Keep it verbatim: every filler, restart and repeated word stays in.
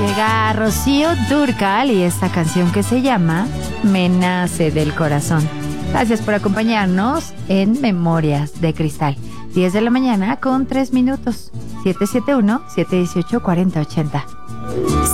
Llega Rocío Dúrcal y esta canción que se llama Me nace del corazón. Gracias por acompañarnos en Memorias de Cristal. diez de la mañana con tres minutos. siete siete uno, siete uno ocho, cuatro cero ocho cero.